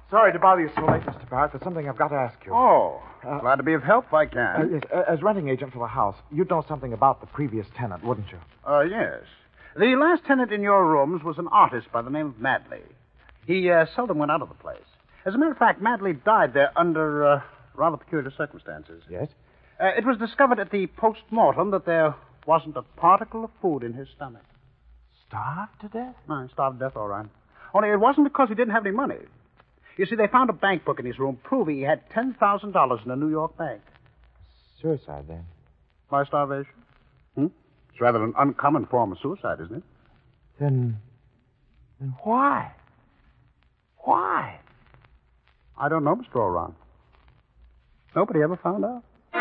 Sorry to bother you so late, Mr. Barrett. There's something I've got to ask you. Oh, glad to be of help if I can. Yes, as renting agent for the house, you'd know something about the previous tenant, wouldn't you? Yes. The last tenant in your rooms was an artist by the name of Madley. He seldom went out of the place. As a matter of fact, Madley died there under rather peculiar circumstances. Yes? It was discovered at the post-mortem that there wasn't a particle of food in his stomach. Starved to death? No, he starved to death, all right. Only it wasn't because he didn't have any money. You see, they found a bank book in his room proving he had $10,000 in a New York bank. Suicide, then? By starvation? It's rather an uncommon form of suicide, isn't it? Then why? Why? I don't know, Mr. Oran. Nobody ever found out.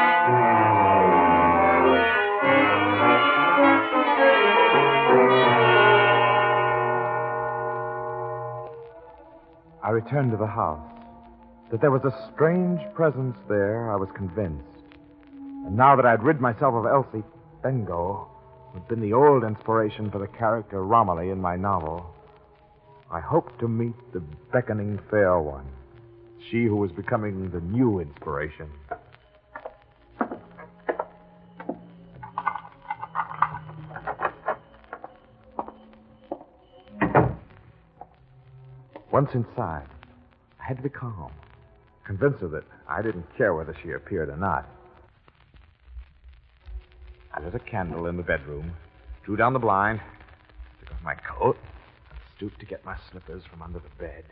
I returned to the house. That there was a strange presence there, I was convinced. And now that I'd rid myself of Elsie Bengo, who'd been the old inspiration for the character Romilly in my novel, I hoped to meet the beckoning fair one, she who was becoming the new inspiration. Once inside, I had to be calm, convince her that I didn't care whether she appeared or not. I lit a candle in the bedroom, drew down the blind, took off my coat, and stooped to get my slippers from under the bed.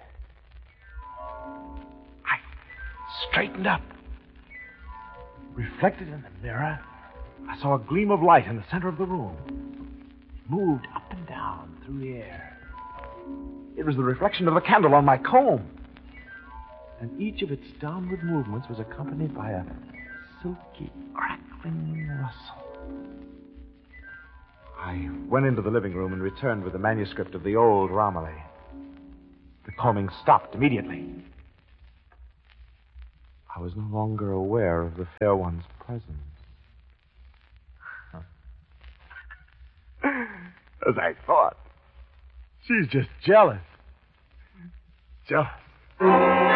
I straightened up. Reflected in the mirror, I saw a gleam of light in the center of the room. It moved up and down through the air. It was the reflection of the candle on my comb. And each of its downward movements was accompanied by a silky, crackling rustle. I went into the living room and returned with the manuscript of the old Romilly. The combing stopped immediately. I was no longer aware of the fair one's presence. As I thought. She's just jealous. Jealous.